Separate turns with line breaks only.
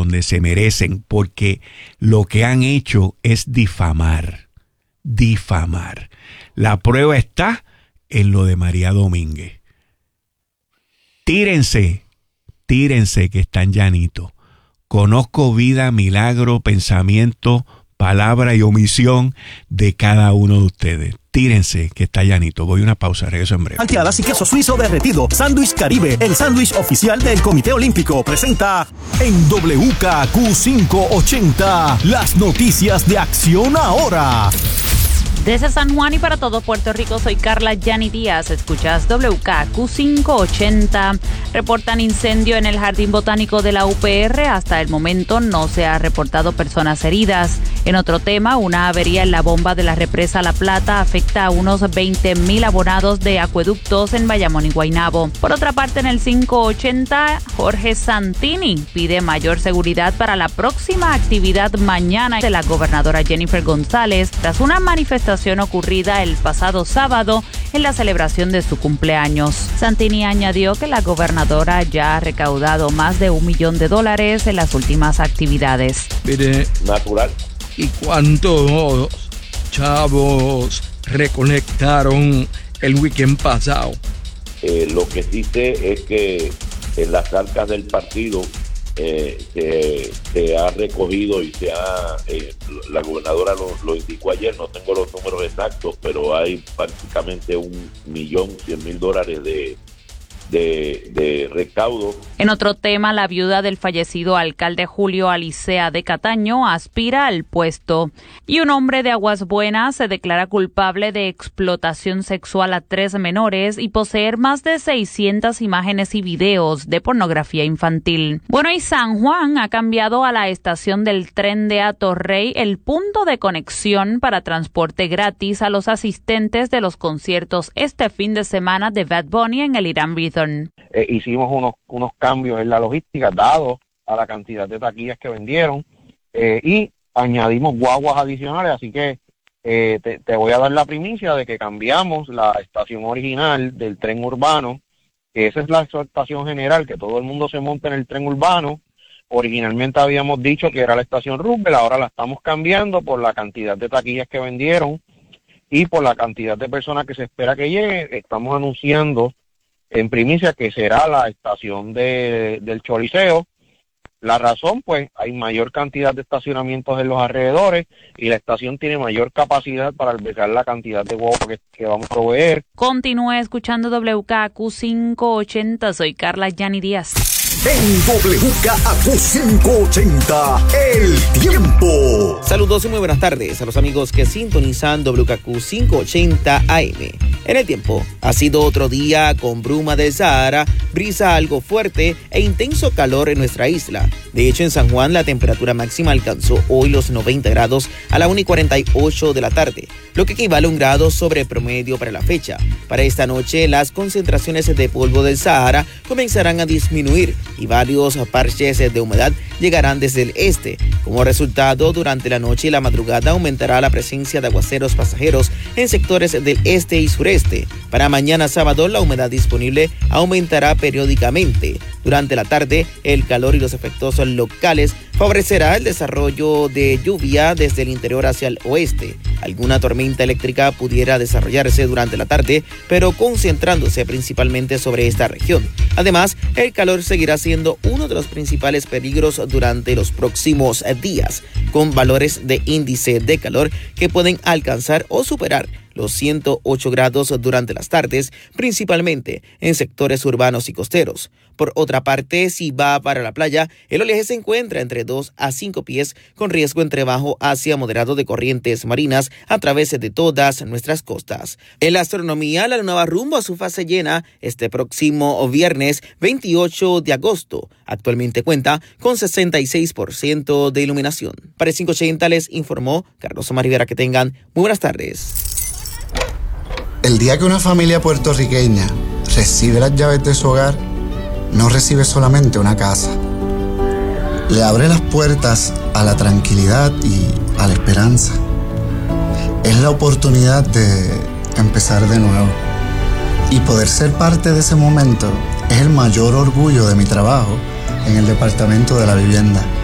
donde se merecen, porque lo que han hecho es difamar. La prueba está en lo de María Domínguez. Tírense que están llanitos. Conozco vida, milagro, pensamiento, palabra y omisión de cada uno de ustedes. Tírense, que está llanito. Voy a una pausa, regreso en breve.
Antialas y queso suizo derretido. Sándwich Caribe, el sándwich oficial del Comité Olímpico, presenta en WKQ 580 las noticias de Acción Ahora.
Desde San Juan y para todo Puerto Rico, soy Carla Yani Díaz. Escuchas WKQ 580. Reportan incendio en el Jardín Botánico de la UPR. Hasta el momento no se ha reportado personas heridas. En otro tema, una avería en la bomba de la represa La Plata afecta a unos 20,000 abonados de acueductos en Bayamón y Guaynabo. Por otra parte, en el 580, Jorge Santini pide mayor seguridad para la próxima actividad mañana de la gobernadora Jennifer González tras una manifestación ocurrida el pasado sábado en la celebración de su cumpleaños. Santini añadió que la gobernadora ya ha recaudado más de $1 millón en las últimas actividades.
Mire,
natural.
¿Y cuántos chavos reconectaron el weekend pasado?
Lo que sí sé es que en las arcas del partido se ha recogido y la gobernadora lo indicó ayer, no tengo los números exactos, pero hay prácticamente $1,100,000 de recaudo.
En otro tema, la viuda del fallecido alcalde Julio Alicea de Cataño aspira al puesto. Y un hombre de Aguas Buenas se declara culpable de explotación sexual a 3 menores y poseer más de 600 imágenes y videos de pornografía infantil. Bueno, y San Juan ha cambiado a la estación del tren de Atorrey el punto de conexión para transporte gratis a los asistentes de los conciertos este fin de semana de Bad Bunny en el Irán Bithorn.
Hicimos unos cambios en la logística dado a la cantidad de taquillas que vendieron y añadimos guaguas adicionales, así que te voy a dar la primicia de que cambiamos la estación original del tren urbano, que esa es la estación general, que todo el mundo se monta en el tren urbano. Originalmente habíamos dicho que era la estación Roosevelt, ahora la estamos cambiando por la cantidad de taquillas que vendieron y por la cantidad de personas que se espera que lleguen. Estamos anunciando en primicia que será la estación del Choliseo. La razón, pues, hay mayor cantidad de estacionamientos en los alrededores y la estación tiene mayor capacidad para albergar la cantidad de huevos que vamos a proveer.
Continúe escuchando WKQ 580. Soy Carla Yani Díaz.
En WKQ 580, el tiempo.
Saludos y muy buenas tardes a los amigos que sintonizan WKQ 580 AM. En el tiempo, ha sido otro día con bruma del Sahara, brisa algo fuerte e intenso calor en nuestra isla. De hecho, en San Juan la temperatura máxima alcanzó hoy los 90 grados a la 1:48 de la tarde, lo que equivale a 1 grado sobre promedio para la fecha. Para esta noche, las concentraciones de polvo del Sahara comenzarán a disminuir y varios parches de humedad llegarán desde el este. Como resultado, durante la noche y la madrugada aumentará la presencia de aguaceros pasajeros en sectores del este y sureste. Para mañana sábado, la humedad disponible aumentará periódicamente. Durante la tarde, el calor y los efectos locales favorecerá el desarrollo de lluvia desde el interior hacia el oeste. Alguna tormenta eléctrica pudiera desarrollarse durante la tarde, pero concentrándose principalmente sobre esta región. Además, el calor seguirá siendo uno de los principales peligros durante los próximos días, con valores de índice de calor que pueden alcanzar o superar los 108 grados durante las tardes, principalmente en sectores urbanos y costeros. Por otra parte, si va para la playa, el oleaje se encuentra entre 2 a 5 pies, con riesgo entre bajo hacia moderado de corrientes marinas a través de todas nuestras costas. En la astronomía, la luna va rumbo a su fase llena este próximo viernes 28 de agosto. Actualmente cuenta con 66% de iluminación. Para el 580 les informó Carlos Omar Rivera. Que tengan muy buenas tardes.
El día que una familia puertorriqueña recibe las llaves de su hogar, no recibe solamente una casa. Le abre las puertas a la tranquilidad y a la esperanza. Es la oportunidad de empezar de nuevo. Y poder ser parte de ese momento es el mayor orgullo de mi trabajo en el Departamento de la Vivienda.